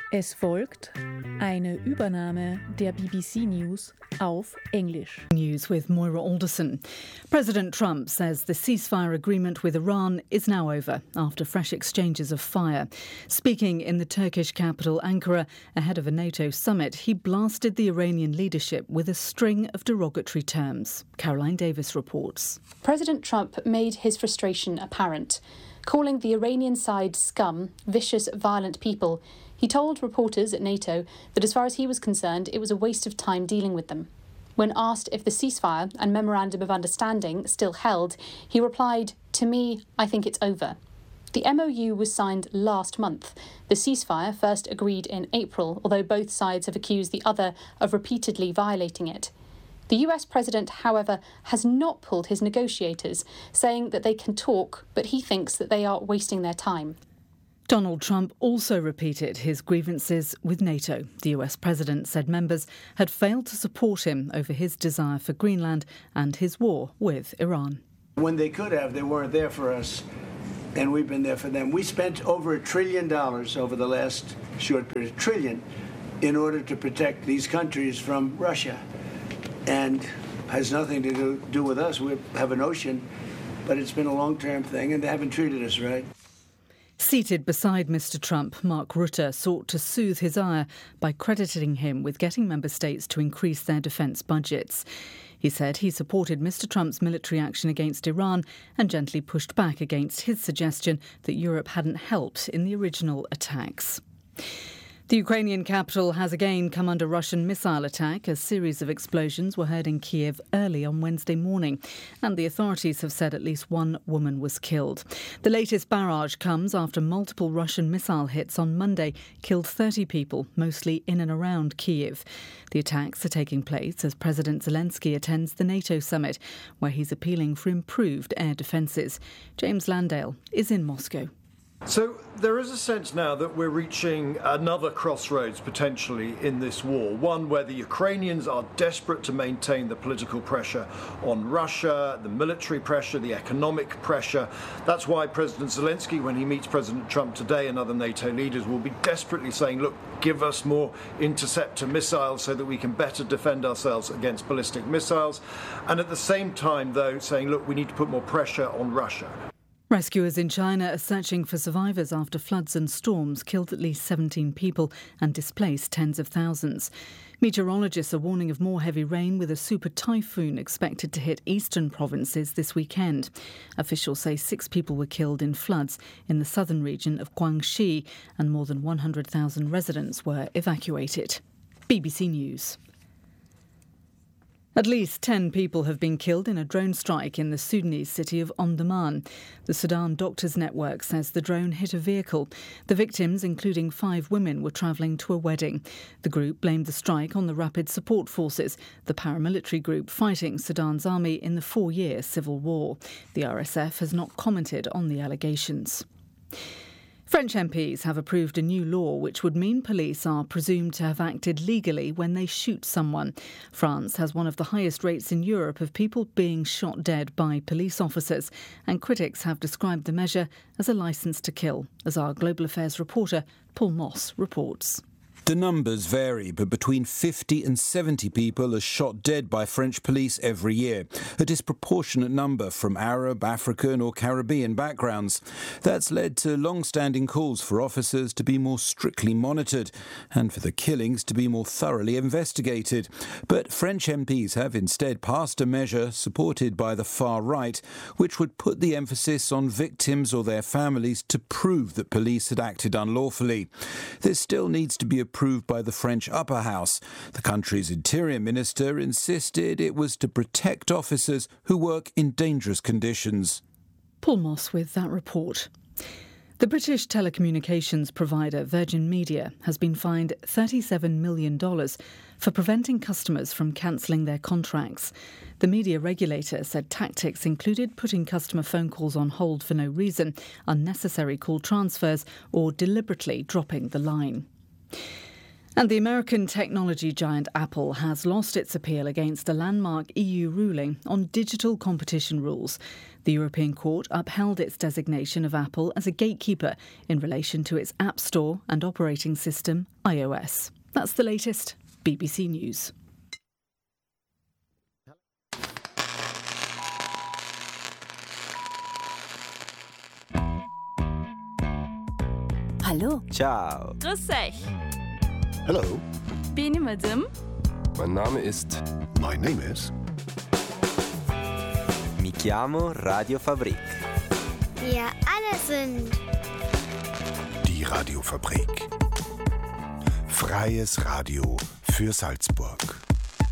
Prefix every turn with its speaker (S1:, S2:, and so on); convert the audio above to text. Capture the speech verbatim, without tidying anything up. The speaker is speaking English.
S1: Es folgt eine Übernahme der B B C News auf Englisch.
S2: News with Moira Alderson. President Trump says the ceasefire agreement with Iran is now over after fresh exchanges of fire. Speaking in the Turkish capital Ankara ahead of a NATO summit, he blasted the Iranian leadership with a string of derogatory terms. Caroline Davis reports.
S3: President Trump made his frustration apparent. Calling the Iranian side scum, vicious, violent people, he told reporters at NATO that as far as he was concerned, it was a waste of time dealing with them. When asked if the ceasefire and memorandum of understanding still held, he replied, "To me, I think it's over." The M O U was signed last month. The ceasefire first agreed in April, although both sides have accused the other of repeatedly violating it. The U S president, however, has not pulled his negotiators, saying that they can talk, but he thinks that they are wasting their time.
S2: Donald Trump also repeated his grievances with NATO. The U S president said members had failed to support him over his desire for Greenland and his war with Iran.
S4: When they could have, they weren't there for us, and we've been there for them. We spent over a trillion dollars over the last short period, a trillion, in order to protect these countries from Russia. And has nothing to do, do with us. We have an ocean, but it's been a long-term thing, and they haven't treated us right.
S2: Seated beside Mister Trump, Mark Rutte sought to soothe his ire by crediting him with getting member states to increase their defence budgets. He said he supported Mister Trump's military action against Iran and gently pushed back against his suggestion that Europe hadn't helped in the original attacks. The Ukrainian capital has again come under Russian missile attack. A series of explosions were heard in Kiev early on Wednesday morning, and the authorities have said at least one woman was killed. The latest barrage comes after multiple Russian missile hits on Monday killed thirty people, mostly in and around Kiev. The attacks are taking place as President Zelensky attends the NATO summit, where he's appealing for improved air defences. James Landale is in Moscow.
S5: So there is a sense now that we're reaching another crossroads potentially in this war, one where the Ukrainians are desperate to maintain the political pressure on Russia, the military pressure, the economic pressure. That's why President Zelensky, when he meets President Trump today and other NATO leaders, will be desperately saying, look, give us more interceptor missiles so that we can better defend ourselves against ballistic missiles. And at the same time, though, saying, look, we need to put more pressure on Russia.
S2: Rescuers in China are searching for survivors after floods and storms killed at least seventeen people and displaced tens of thousands. Meteorologists are warning of more heavy rain with a super typhoon expected to hit eastern provinces this weekend. Officials say six people were killed in floods in the southern region of Guangxi and more than one hundred thousand residents were evacuated. B B C News. At least ten people have been killed in a drone strike in the Sudanese city of Omdurman. The Sudan Doctors Network says the drone hit a vehicle. The victims, including five women, were travelling to a wedding. The group blamed the strike on the Rapid Support Forces, the paramilitary group fighting Sudan's army in the four-year civil war. The R S F has not commented on the allegations. French M Ps have approved a new law which would mean police are presumed to have acted legally when they shoot someone. France has one of the highest rates in Europe of people being shot dead by police officers, and critics have described the measure as a licence to kill, as our Global Affairs reporter Paul Moss reports.
S6: The numbers vary, but between fifty and seventy people are shot dead by French police every year, a disproportionate number from Arab, African or Caribbean backgrounds. That's led to long-standing calls for officers to be more strictly monitored and for the killings to be more thoroughly investigated. But French M Ps have instead passed a measure supported by the far right, which would put the emphasis on victims or their families to prove that police had acted unlawfully. This still needs to be approved by the French upper house. The country's interior minister insisted it was to protect officers who work in dangerous conditions.
S2: Paul Moss with that report. The British telecommunications provider Virgin Media has been fined thirty-seven million dollars for preventing customers from cancelling their contracts. The media regulator said tactics included putting customer phone calls on hold for no reason, unnecessary call transfers, or deliberately dropping the line. And the American technology giant Apple has lost its appeal against a landmark E U ruling on digital competition rules. The European Court upheld its designation of Apple as a gatekeeper in relation to its App Store and operating system, iOS. That's the latest. B B C News.
S7: Hallo.
S8: Ciao.
S7: Grüß euch.
S9: Hello.
S7: Bin ich Madame?
S8: Mein Name ist...
S9: My name is...
S8: Mi chiamo Radio Fabrik.
S10: Wir alle sind...
S9: Die Radiofabrik. Freies Radio für Salzburg.